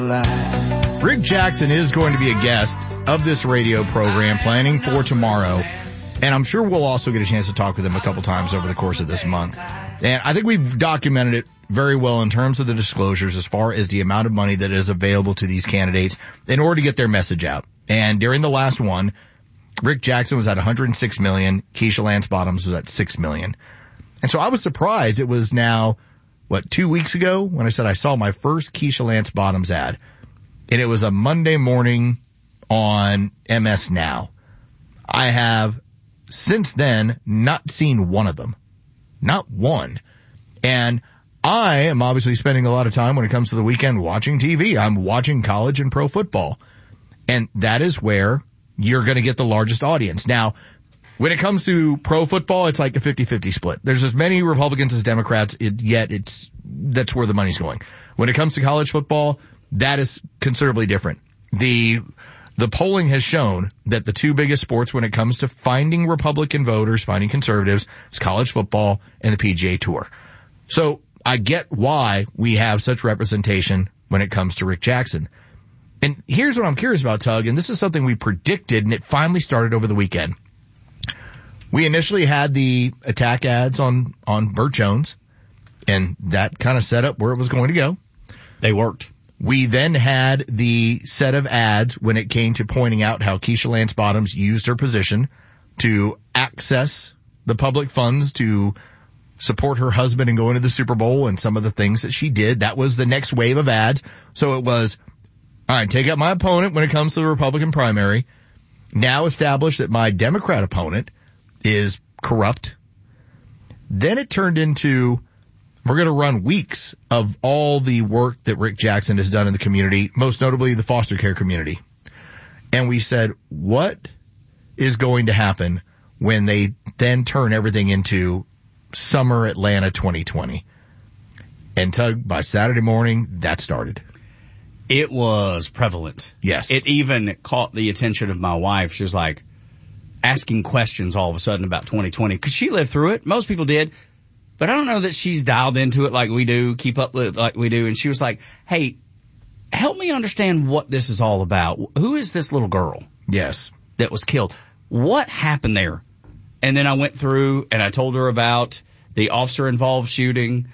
Rick Jackson is going to be a guest of this radio program planning for tomorrow. And I'm sure we'll also get a chance to talk with him a couple times over the course of this month. And I think we've documented it very well in terms of the disclosures as far as the amount of money that is available to these candidates in order to get their message out. And during the last one, Rick Jackson was at $106 million. Keisha Lance Bottoms was at $6 million. And so I was surprised it was now, 2 weeks ago when I said I saw my first Keisha Lance Bottoms ad. And it was a Monday morning on MS Now. I have since then not seen one of them. Not one. And I am obviously spending a lot of time when it comes to the weekend watching TV. I'm watching college and pro football. And that is where you're going to get the largest audience. Now, when it comes to pro football, it's like a 50-50 split. There's as many Republicans as Democrats, yet that's where the money's going. When it comes to college football, that is considerably different. The polling has shown that the two biggest sports when it comes to finding Republican voters, finding conservatives, is college football and the PGA Tour. So I get why we have such representation when it comes to Rick Jackson. And here's what I'm curious about, Tug, and this is something we predicted, and it finally started over the weekend. We initially had the attack ads on Burt Jones, and that kind of set up where it was going to go. They worked. We then had the set of ads when it came to pointing out how Keisha Lance Bottoms used her position to access the public funds to support her husband and go into the Super Bowl and some of the things that she did. That was the next wave of ads. So it was, all right, take out my opponent when it comes to the Republican primary. Now establish that my Democrat opponent is corrupt. Then it turned into, we're going to run weeks of all the work that Rick Jackson has done in the community, most notably the foster care community. And we said, what is going to happen when they then turn everything into Summer Atlanta 2020? And Tug, by Saturday morning, that started. It was prevalent. Yes. It even caught the attention of my wife. She was like asking questions all of a sudden about 2020 because she lived through it. Most people did. But I don't know that she's dialed into it like we do, keep up with it like we do. And she was like, hey, help me understand what this is all about. Who is this little girl? Yes. That was killed? What happened there? And then I went through and I told her about the officer involved shooting.